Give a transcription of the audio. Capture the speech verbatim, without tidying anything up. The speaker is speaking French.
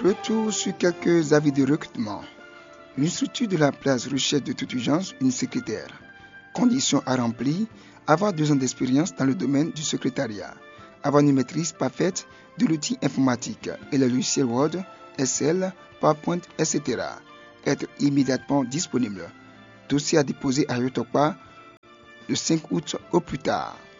Retour sur quelques avis de recrutement. Une structure de la place recherche de toute urgence une secrétaire. Conditions à remplir, avoir deux ans d'expérience dans le domaine du secrétariat, avoir une maîtrise parfaite de l'outil informatique et le logiciel Word, Excel, PowerPoint, et cetera. Être immédiatement disponible. Dossier à déposer à Yotokpa le cinq août au plus tard.